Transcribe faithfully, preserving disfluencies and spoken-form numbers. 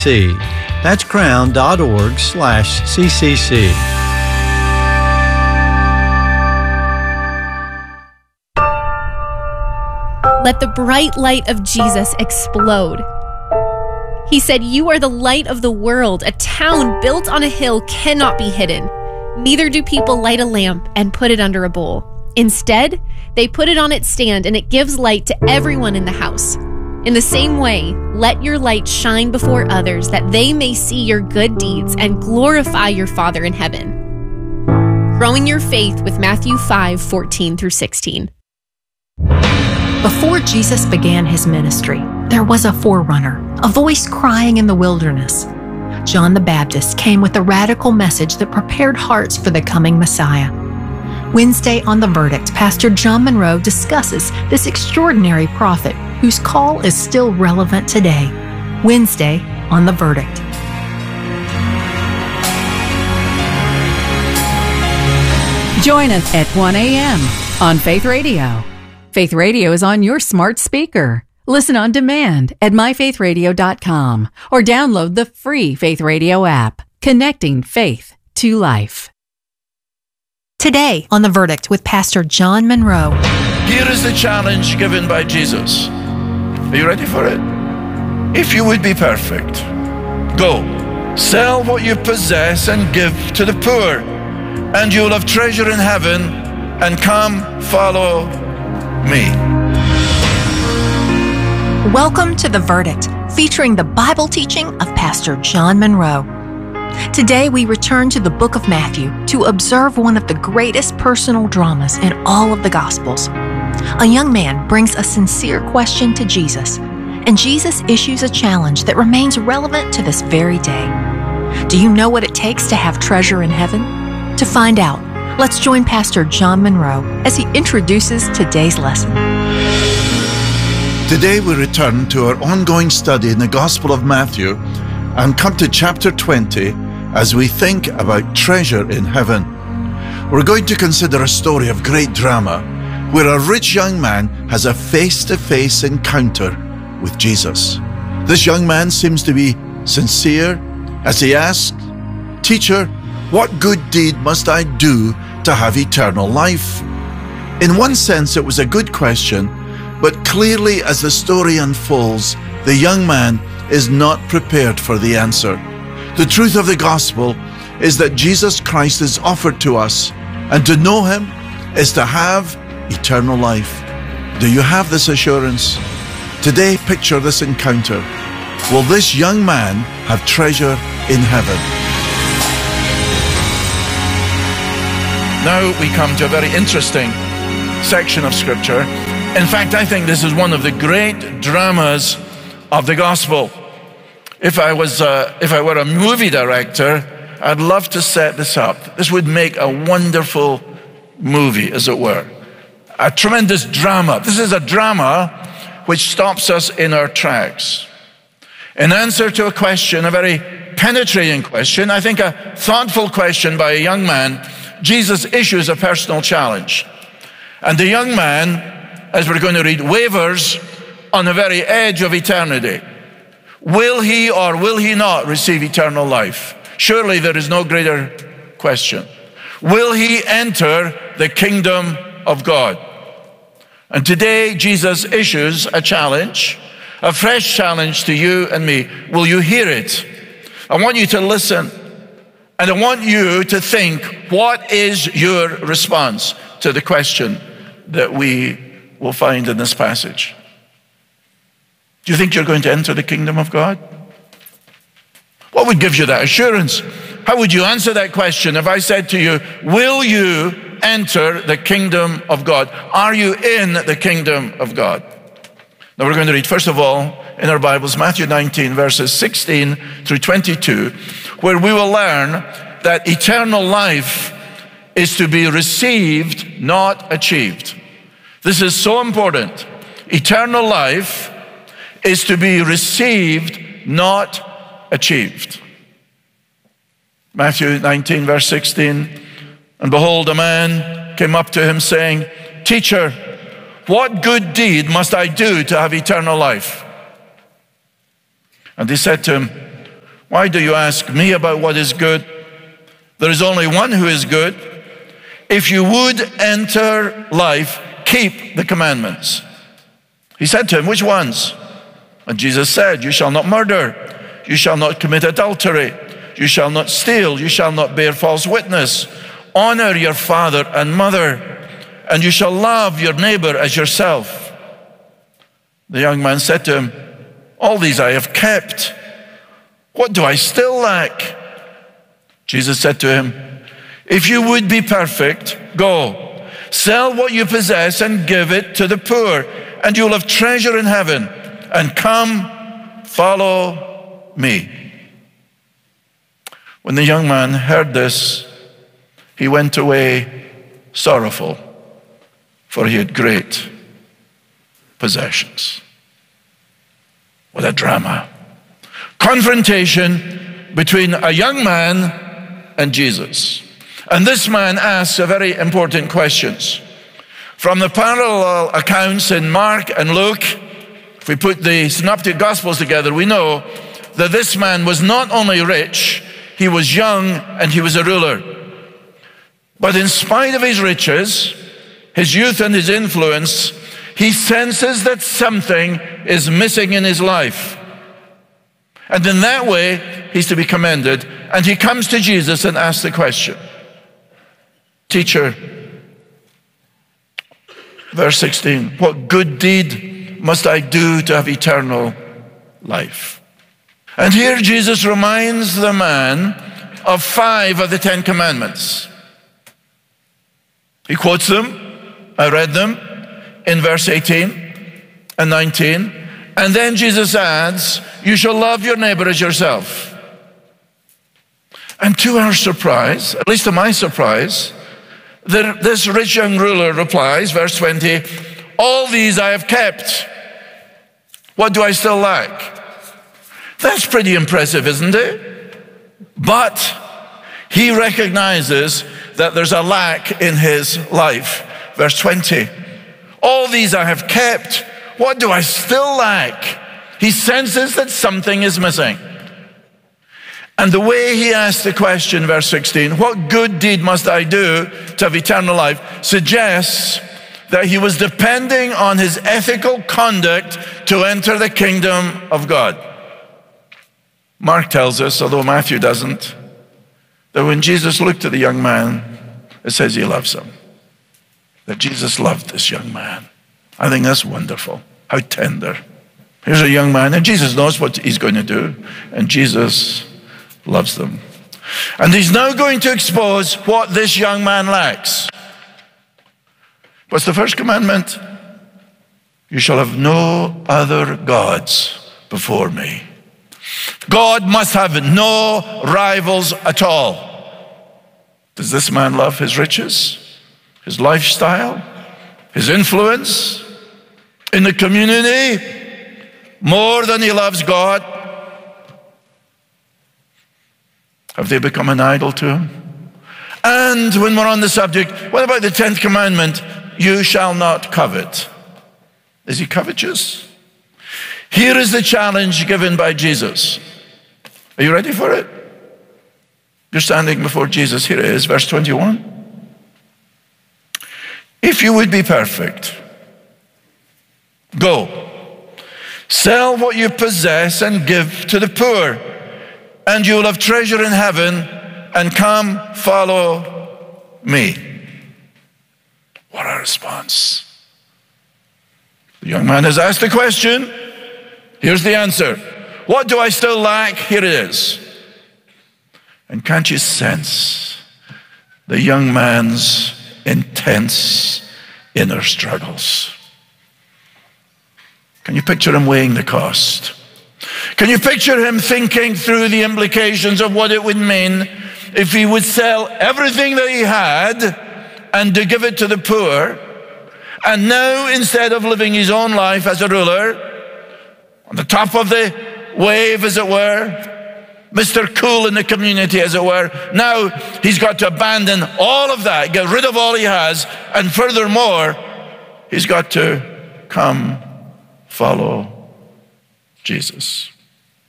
That's crown.org slash ccc. Let the bright light of Jesus explode. He said, "You are the light of the world. A town built on a hill cannot be hidden. Neither do people light a lamp and put it under a bowl. Instead, they put it on its stand, and it gives light to everyone in the house. In the same way, let your light shine before others, that they may see your good deeds and glorify your Father in heaven." Growing your faith with Matthew five, fourteen through sixteen. Before Jesus began his ministry, there was a forerunner, a voice crying in the wilderness. John the Baptist came with a radical message that prepared hearts for the coming Messiah. Wednesday on The Verdict, Pastor John Monroe discusses this extraordinary prophet whose call is still relevant today. Wednesday on The Verdict. Join us at one a.m. on Faith Radio. Faith Radio is on your smart speaker. Listen on demand at my faith radio dot com or download the free Faith Radio app, connecting faith to life. Today on The Verdict with Pastor John Monroe. Here is the challenge given by Jesus. Are you ready for it? If you would be perfect, go, sell what you possess and give to the poor, and you will have treasure in heaven, and come follow me. Welcome to The Verdict, featuring the Bible teaching of Pastor John Monroe. Today we return to the book of Matthew to observe one of the greatest personal dramas in all of the Gospels. A young man brings a sincere question to Jesus, and Jesus issues a challenge that remains relevant to this very day. Do you know what it takes to have treasure in heaven? To find out, let's join Pastor John Monroe as he introduces today's lesson. Today we return to our ongoing study in the Gospel of Matthew and come to chapter twenty as we think about treasure in heaven. We're going to consider a story of great drama where a rich young man has a face-to-face encounter with Jesus. This young man seems to be sincere as he asks, "Teacher, what good deed must I do to have eternal life?" In one sense, it was a good question, but clearly as the story unfolds, the young man is not prepared for the answer. The truth of the gospel is that Jesus Christ is offered to us, and to know him is to have eternal life. Do you have this assurance? Today, picture this encounter. Will this young man have treasure in heaven? Now we come to a very interesting section of Scripture. In fact, I think this is one of the great dramas of the gospel. If I was, uh, if I were a movie director, I'd love to set this up. This would make a wonderful movie, as it were. A tremendous drama. This is a drama which stops us in our tracks. In answer to a question, a very penetrating question, I think a thoughtful question by a young man, Jesus issues a personal challenge. And the young man, as we're going to read, wavers on the very edge of eternity. Will he or will he not receive eternal life? Surely there is no greater question. Will he enter the kingdom of God? And today Jesus issues a challenge, a fresh challenge to you and me. Will you hear it? I want you to listen, and I want you to think, what is your response to the question that we will find in this passage? Do you think you're going to enter the kingdom of God? What would give you that assurance? How would you answer that question if I said to you, will you enter the kingdom of God? Are you in the kingdom of God? Now we're going to read, first of all, in our Bibles, Matthew nineteen, verses sixteen through twenty-two, where we will learn that eternal life is to be received, not achieved. This is so important. Eternal life is to be received, not achieved. Matthew nineteen, verse sixteen, and behold, a man came up to him saying, "Teacher, what good deed must I do to have eternal life?" And he said to him, Why do you ask me about what is good? There is only one who is good. If you would enter life, keep the commandments. He said to him, which ones? And Jesus said, you shall not murder. You shall not commit adultery. You shall not steal. You shall not bear false witness. Honor your father and mother. And you shall love your neighbor as yourself. The young man said to him, all these I have kept. What do I still lack? Jesus said to him, if you would be perfect, go, sell what you possess and give it to the poor, and you'll have treasure in heaven. And come, follow me. When the young man heard this, he went away sorrowful, for he had great possessions. What a drama. Confrontation between a young man and Jesus. And this man asks a very important questions. From the parallel accounts in Mark and Luke, if we put the synoptic gospels together, we know that this man was not only rich, he was young and he was a ruler. But in spite of his riches, his youth and his influence, he senses that something is missing in his life. And in that way, he's to be commended. And he comes to Jesus and asks the question, teacher, verse sixteen, what good deed must I do to have eternal life? And here Jesus reminds the man of five of the Ten Commandments. He quotes them. I read them in verse eighteen and nineteen. And then Jesus adds, you shall love your neighbor as yourself. And to our surprise, at least to my surprise, the, this rich young ruler replies, verse twenty, all these I have kept. What do I still lack? That's pretty impressive, isn't it? But he recognizes that there's a lack in his life. Verse twenty, all these I have kept. What do I still lack? He senses that something is missing. And the way he asks the question, verse sixteen, what good deed must I do to have eternal life, suggests that he was depending on his ethical conduct to enter the kingdom of God. Mark tells us, although Matthew doesn't, that when Jesus looked at the young man, it says he loves him. That Jesus loved this young man. I think that's wonderful. How tender. Here's a young man, and Jesus knows what he's going to do, and Jesus loves them. And he's now going to expose what this young man lacks. What's the first commandment? You shall have no other gods before me. God must have no rivals at all. Does this man love his riches, his lifestyle, his influence in the community more than he loves God? Have they become an idol to him? And when we're on the subject, what about the tenth commandment? You shall not covet. Is he covetous? Here is the challenge given by Jesus. Are you ready for it? You're standing before Jesus. Here it is, verse twenty-one. If you would be perfect, go, sell what you possess and give to the poor, and you will have treasure in heaven, and come follow me. What a response. The young man has asked the question. Here's the answer. What do I still lack? Here it is. And can't you sense the young man's intense inner struggles? Can you picture him weighing the cost? Can you picture him thinking through the implications of what it would mean if he would sell everything that he had and to give it to the poor, and now instead of living his own life as a ruler, on the top of the wave as it were, Mister Cool in the community as it were, now he's got to abandon all of that, get rid of all he has, and furthermore, he's got to come follow Jesus.